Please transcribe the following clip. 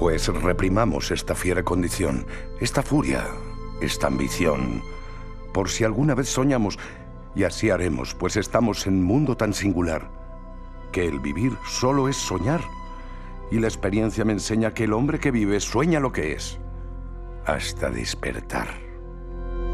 Pues reprimamos esta fiera condición, esta furia, esta ambición, por si alguna vez soñamos, y así haremos, pues estamos en un mundo tan singular, que el vivir solo es soñar, y la experiencia me enseña que el hombre que vive sueña lo que es, hasta despertar.